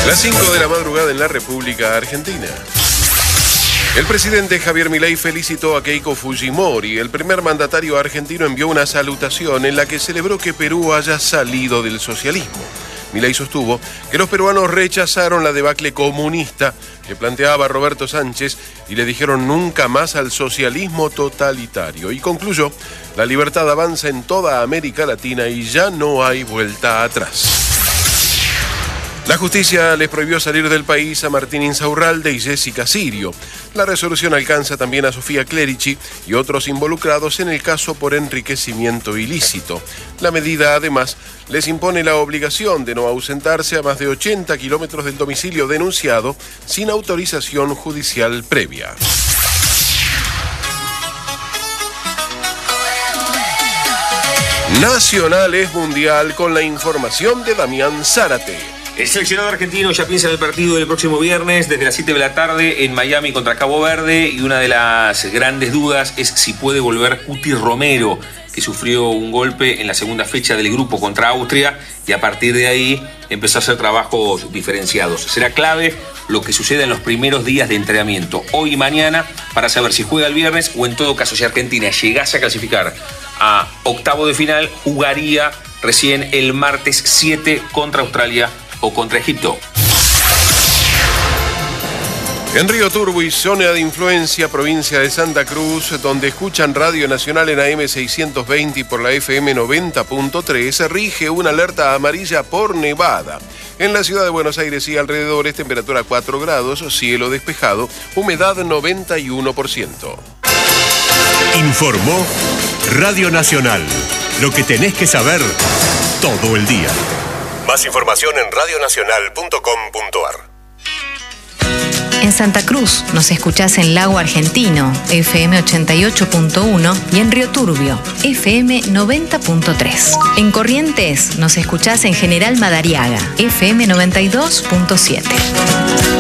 Las 5 de la madrugada en la República Argentina. El presidente Javier Milei felicitó a Keiko Fujimori. El primer mandatario argentino envió una salutación en la que celebró que Perú haya salido del socialismo. Milei sostuvo que los peruanos rechazaron la debacle comunista que planteaba Roberto Sánchez y le dijeron nunca más al socialismo totalitario. Y concluyó, la libertad avanza en toda América Latina y ya no hay vuelta atrás. La justicia les prohibió salir del país a Martín Insaurralde y Jessica Sirio. La resolución alcanza también a Sofía Clerici y otros involucrados en el caso por enriquecimiento ilícito. La medida, además, les impone la obligación de no ausentarse a más de 80 kilómetros del domicilio denunciado sin autorización judicial previa. Nacional es mundial con la información de Damián Zárate. El seleccionado argentino ya piensa en el partido del próximo viernes desde las 7 de la tarde en Miami contra Cabo Verde, y una de las grandes dudas es si puede volver Cuti Romero, que sufrió un golpe en la segunda fecha del grupo contra Austria y a partir de ahí empezó a hacer trabajos diferenciados. Será clave lo que suceda en los primeros días de entrenamiento, hoy y mañana, para saber si juega el viernes o, en todo caso, si Argentina llegase a clasificar a octavo de final, jugaría recién el martes 7 contra Australia o contra Egipto. En Río Turbio y zona de influencia, provincia de Santa Cruz, donde escuchan Radio Nacional en AM 620 y por la FM 90.3, rige una alerta amarilla por nevada. En la ciudad de Buenos Aires y alrededores, temperatura 4 grados, cielo despejado, humedad 91%. Informó Radio Nacional. Lo que tenés que saber todo el día. Más información en radionacional.com.ar. En Santa Cruz nos escuchás en Lago Argentino, FM 88.1, y en Río Turbio, FM 90.3. En Corrientes nos escuchás en General Madariaga, FM 92.7.